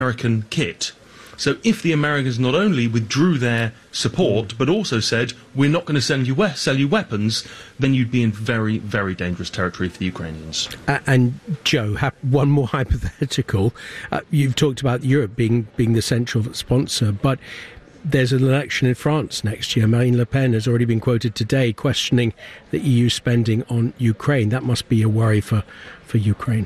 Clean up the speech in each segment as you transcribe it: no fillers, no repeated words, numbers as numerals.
American kit. So if the Americans not only withdrew their support, but also said, we're not going to sell you weapons, then you'd be in very, very dangerous territory for the Ukrainians. And Joe, one more hypothetical. You've talked about Europe being the central sponsor, but there's an election in France next year. Marine Le Pen has already been quoted today questioning the EU spending on Ukraine. That must be a worry for Ukraine.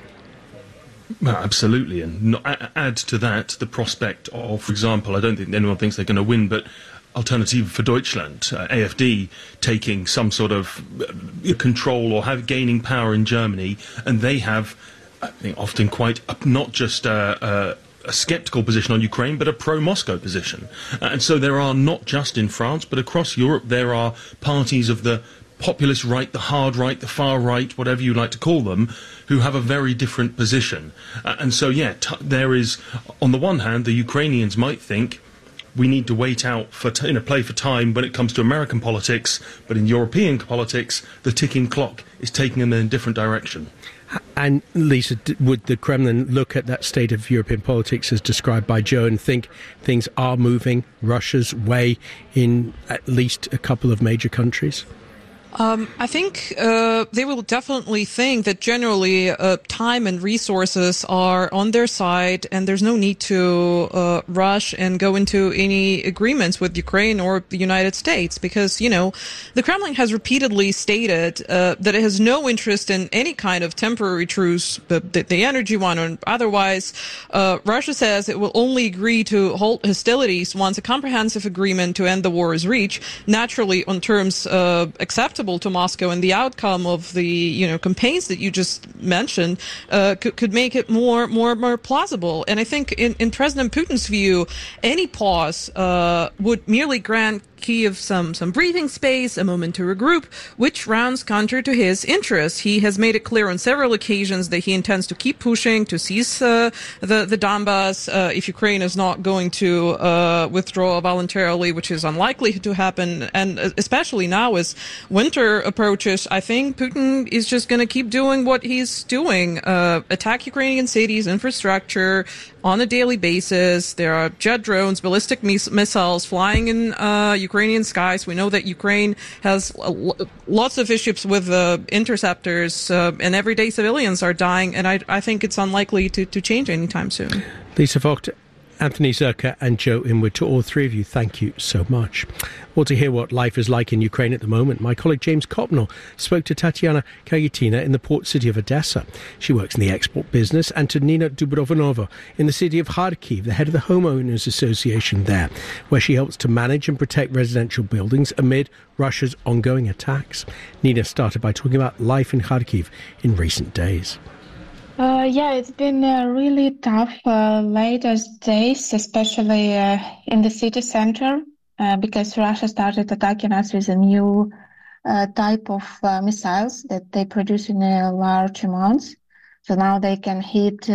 Well, absolutely, and add to that the prospect of, for example, I don't think anyone thinks they're going to win, but Alternative for Deutschland, AfD, taking some sort of control or gaining power in Germany, and they have, I think, often quite not just a sceptical position on Ukraine, but a pro-Moscow position. And so there are, not just in France, but across Europe, there are parties of the populist right, the hard right, the far right, whatever you like to call them, who have a very different position. And so, there is, on the one hand, the Ukrainians might think we need to wait out for play for time when it comes to American politics, but in European politics, the ticking clock is taking them in a different direction. And Lisa, would the Kremlin look at that state of European politics as described by Joe and think things are moving Russia's way in at least a couple of major countries? I think they will definitely think that generally time and resources are on their side, and there's no need to rush and go into any agreements with Ukraine or the United States, because, the Kremlin has repeatedly stated that it has no interest in any kind of temporary truce, the energy one or otherwise. Russia says it will only agree to halt hostilities once a comprehensive agreement to end the war is reached, naturally on terms acceptable to Moscow, and the outcome of the campaigns that you just mentioned could make it more plausible. And I think in President Putin's view, any pause would merely grant Kyiv some breathing space, a moment to regroup, which runs counter to his interests. He has made it clear on several occasions that he intends to keep pushing to seize the Donbas if Ukraine is not going to withdraw voluntarily, which is unlikely to happen. And especially now as winter approaches, I think Putin is just going to keep doing what he's doing, attack Ukrainian cities, infrastructure on a daily basis. There are jet drones, ballistic missiles flying in Ukrainian skies. We know that Ukraine has lots of issues with interceptors, and everyday civilians are dying, and I think it's unlikely to change anytime soon. Lisa Vogt, Anthony Zerka and Joe Inwood, to all three of you, thank you so much. Well, to hear what life is like in Ukraine at the moment, my colleague James Copnell spoke to Tatiana Kayetina in the port city of Odessa. She works in the export business, and to Nina Dubrovnova in the city of Kharkiv, the head of the Homeowners Association there, where she helps to manage and protect residential buildings amid Russia's ongoing attacks. Nina started by talking about life in Kharkiv in recent days. It's been really tough latest days, especially in the city center, because Russia started attacking us with a new type of missiles that they produce in large amounts. So now they can hit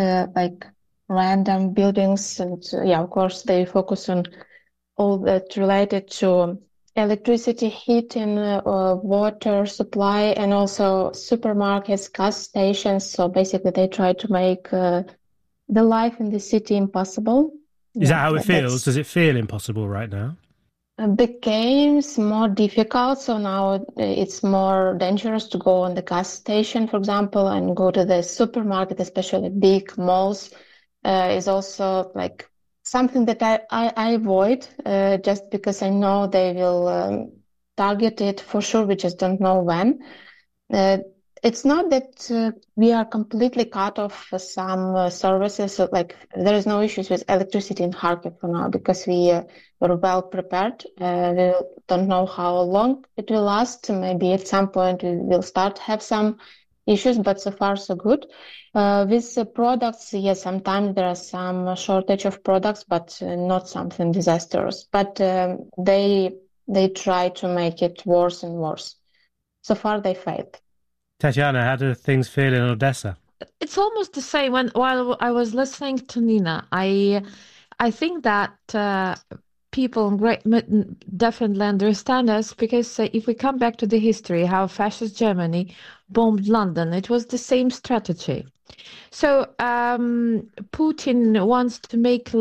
random buildings, and of course they focus on all that related to electricity, heating, water supply, and also supermarkets, gas stations. So basically they try to make the life in the city impossible. Is that how it feels? Does it feel impossible right now? Became more difficult. So now it's more dangerous to go on the gas station, for example, and go to the supermarket, especially big malls, is also something that I avoid just because I know they will target it for sure. We just don't know when. It's not that we are completely cut off some services. So, there is no issues with electricity in Kharkiv for now because we were well prepared. We don't know how long it will last. Maybe at some point we will start have some issues, but so far so good. With the products, yes, sometimes there are some shortage of products, but not something disastrous. But they try to make it worse and worse. So far, they failed. Tatiana, how do things feel in Odessa? It's almost the same. While I was listening to Nina, I think that people in Great Britain definitely understand us, because if we come back to the history, how fascist Germany bombed London, it was the same strategy. So Putin wants to make